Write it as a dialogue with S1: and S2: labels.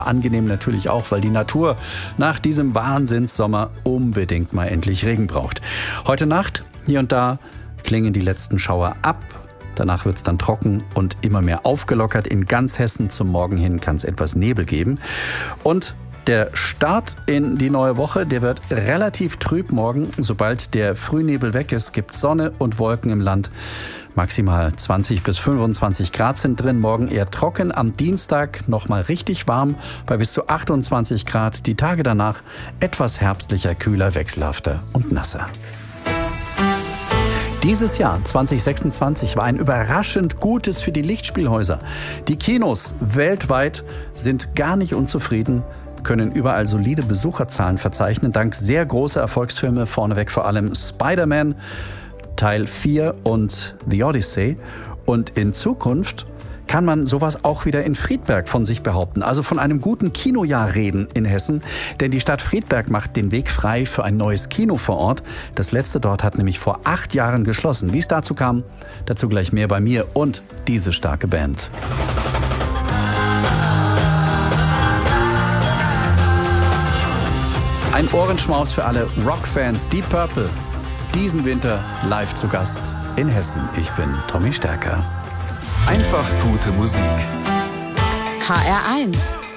S1: Angenehm natürlich auch, weil die Natur nach diesem Wahnsinnssommer unbedingt mal endlich Regen braucht. Heute Nacht, hier und da, klingen die letzten Schauer ab. Danach wird es dann trocken und immer mehr aufgelockert. In ganz Hessen zum Morgen hin kann es etwas Nebel geben. Und der Start in die neue Woche, der wird relativ trüb morgen. Sobald der Frühnebel weg ist, gibt es Sonne und Wolken im Land. Maximal 20 bis 25 Grad sind drin. Morgen eher trocken. Am Dienstag nochmal richtig warm bei bis zu 28 Grad. Die Tage danach etwas herbstlicher, kühler, wechselhafter und nasser. Dieses Jahr 2026 war ein überraschend gutes für die Lichtspielhäuser. Die Kinos weltweit sind gar nicht unzufrieden, können überall solide Besucherzahlen verzeichnen, dank sehr großer Erfolgsfilme, vorneweg vor allem Spider-Man, Teil 4 und The Odyssey. Und in Zukunft kann man sowas auch wieder in Friedberg von sich behaupten. Also von einem guten Kinojahr reden in Hessen. Denn die Stadt Friedberg macht den Weg frei für ein neues Kino vor Ort. Das letzte dort hat nämlich vor 8 Jahren geschlossen. Wie es dazu kam, dazu gleich mehr bei mir und diese starke Band. Ein Ohrenschmaus für alle Rockfans. Deep Purple. Diesen Winter live zu Gast in Hessen. Ich bin Tommy Stärker.
S2: Einfach gute Musik.
S3: HR1